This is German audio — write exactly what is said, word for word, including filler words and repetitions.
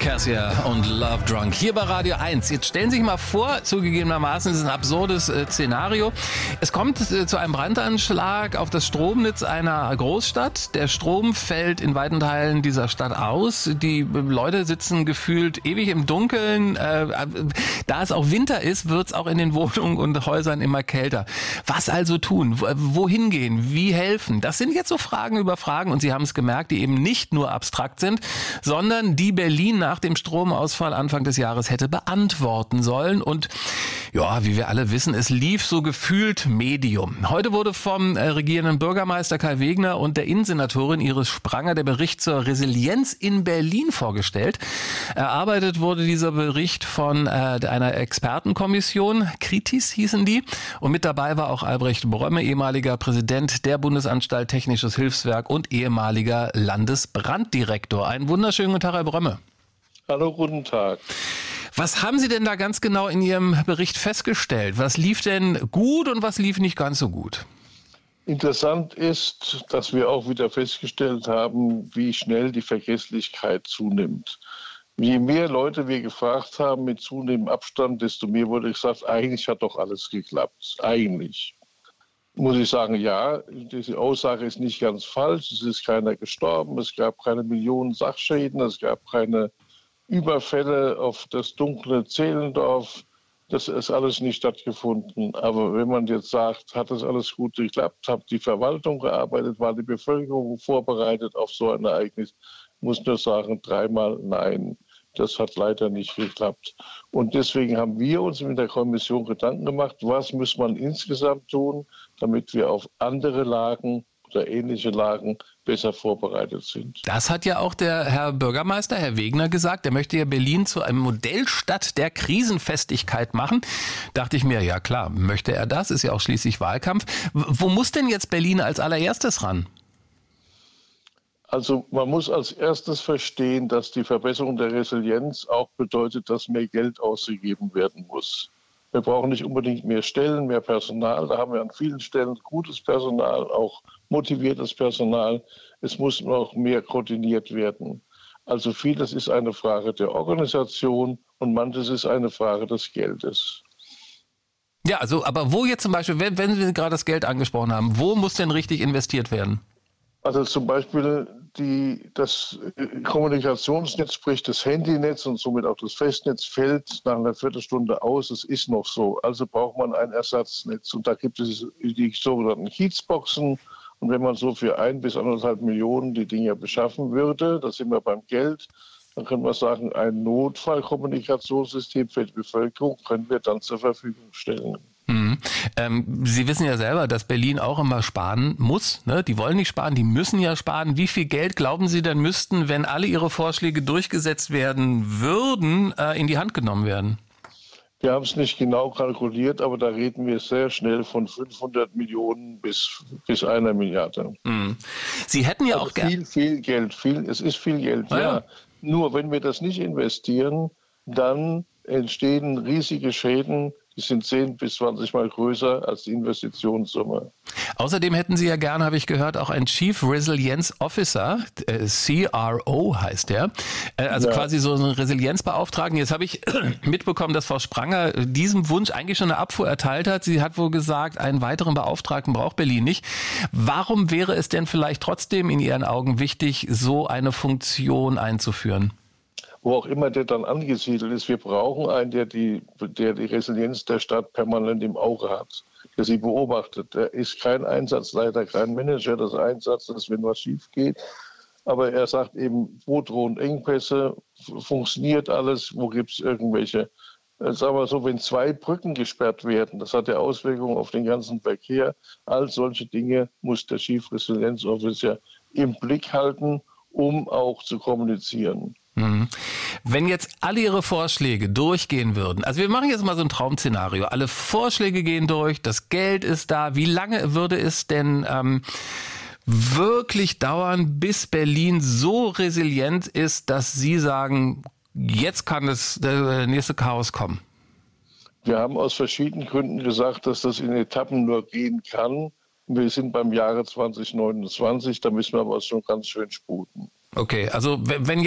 Cassia und Love Drunk hier bei Radio eins. Jetzt stellen Sie sich mal vor, zugegebenermaßen ist es ein absurdes äh, Szenario. Es kommt äh, zu einem Brandanschlag auf das Stromnetz einer Großstadt. Der Strom fällt in weiten Teilen dieser Stadt aus. Die äh, Leute sitzen gefühlt ewig im Dunkeln. Äh, äh, da es auch Winter ist, wird es auch in den Wohnungen und Häusern immer kälter. Was also tun? W- wohin gehen? Wie helfen? Das sind jetzt so Fragen über Fragen und Sie haben es gemerkt, die eben nicht nur abstrakt sind, sondern die Berlin nach dem Stromausfall Anfang des Jahres hätte beantworten sollen. Und ja, wie wir alle wissen, es lief so gefühlt Medium. Heute wurde vom äh, regierenden Bürgermeister Kai Wegner und der Innensenatorin Iris Spranger der Bericht zur Resilienz in Berlin vorgestellt. Erarbeitet wurde dieser Bericht von äh, einer Expertenkommission, Kritis hießen die. Und mit dabei war auch Albrecht Brömme, ehemaliger Präsident der Bundesanstalt Technisches Hilfswerk und ehemaliger Landesbranddirektor. Einen wunderschönen guten Tag, Herr Brömme. Hallo, guten Tag. Was haben Sie denn da ganz genau in Ihrem Bericht festgestellt? Was lief denn gut und was lief nicht ganz so gut? Interessant ist, dass wir auch wieder festgestellt haben, wie schnell die Vergesslichkeit zunimmt. Je mehr Leute wir gefragt haben mit zunehmendem Abstand, desto mehr wurde gesagt, eigentlich hat doch alles geklappt. Eigentlich. Muss ich sagen, ja, diese Aussage ist nicht ganz falsch. Es ist keiner gestorben, es gab keine Millionen Sachschäden, es gab keine Überfälle auf das dunkle Zehlendorf. Das ist alles nicht stattgefunden. Aber wenn man jetzt sagt, hat das alles gut geklappt, hat die Verwaltung gearbeitet, war die Bevölkerung vorbereitet auf so ein Ereignis, muss nur sagen, dreimal nein. Das hat leider nicht geklappt. Und deswegen haben wir uns mit der Kommission Gedanken gemacht, was muss man insgesamt tun, damit wir auf andere Lagen oder ähnliche Lagen besser vorbereitet sind. Das hat ja auch der Herr Bürgermeister, Herr Wegner, gesagt. Er möchte ja Berlin zu einem Modellstadt der Krisenfestigkeit machen. Dachte ich mir, ja klar, möchte er das, ist ja auch schließlich Wahlkampf. W- Wo muss denn jetzt Berlin als allererstes ran? Also man muss als erstes verstehen, dass die Verbesserung der Resilienz auch bedeutet, dass mehr Geld ausgegeben werden muss. Wir brauchen nicht unbedingt mehr Stellen, mehr Personal. Da haben wir an vielen Stellen gutes Personal, auch motiviertes Personal. Es muss noch mehr koordiniert werden. Also vieles ist eine Frage der Organisation und manches ist eine Frage des Geldes. Ja, also, aber wo jetzt zum Beispiel, wenn, wenn Sie gerade das Geld angesprochen haben, wo muss denn richtig investiert werden? Also zum Beispiel die, das Kommunikationsnetz, sprich das Handynetz und somit auch das Festnetz, fällt nach einer Viertelstunde aus. Es ist noch so. Also braucht man ein Ersatznetz. Und da gibt es die sogenannten Kiezboxen. Und wenn man so für ein bis anderthalb Millionen die Dinger beschaffen würde, da sind wir beim Geld, dann können wir sagen, ein Notfallkommunikationssystem für die Bevölkerung können wir dann zur Verfügung stellen. Mhm. Ähm, Sie wissen ja selber, dass Berlin auch immer sparen muss. Ne? Die wollen nicht sparen, die müssen ja sparen. Wie viel Geld glauben Sie denn müssten, wenn alle Ihre Vorschläge durchgesetzt werden würden, äh, in die Hand genommen werden? Wir haben es nicht genau kalkuliert, aber da reden wir sehr schnell von fünfhundert Millionen bis, bis einer Milliarde. Mhm. Sie hätten ja Also auch gerne... viel, viel Geld. Viel, es ist viel Geld, Ah, ja. ja. Nur wenn wir das nicht investieren, dann entstehen riesige Schäden. Die sind zehn bis zwanzig Mal größer als die Investitionssumme. Außerdem hätten Sie ja gern, habe ich gehört, auch einen Chief Resilience Officer, äh, C R O heißt der, äh, also Ja. quasi so einen Resilienzbeauftragten. Jetzt habe ich mitbekommen, dass Frau Spranger diesem Wunsch eigentlich schon eine Abfuhr erteilt hat. Sie hat wohl gesagt, einen weiteren Beauftragten braucht Berlin nicht. Warum wäre es denn vielleicht trotzdem in Ihren Augen wichtig, so eine Funktion einzuführen? Wo auch immer der dann angesiedelt ist, wir brauchen einen, der die, der die Resilienz der Stadt permanent im Auge hat, der sie beobachtet. Der ist kein Einsatzleiter, kein Manager des Einsatzes, wenn was schief geht. Aber er sagt eben, wo drohen Engpässe, funktioniert alles, wo gibt es irgendwelche, äh, sagen wir so, wenn zwei Brücken gesperrt werden, das hat ja Auswirkungen auf den ganzen Verkehr. All solche Dinge muss der Chief Resilience Officer im Blick halten, um auch zu kommunizieren. Mhm. Wenn jetzt alle Ihre Vorschläge durchgehen würden, also wir machen jetzt mal so ein Traum-Szenario, alle Vorschläge gehen durch, das Geld ist da, wie lange würde es denn ähm, wirklich dauern, bis Berlin so resilient ist, dass Sie sagen, jetzt kann das der nächste Chaos kommen? Wir haben aus verschiedenen Gründen gesagt, dass das in Etappen nur gehen kann. Wir sind beim Jahre zwanzig neunundzwanzig, da müssen wir aber schon ganz schön sputen. Okay, also wenn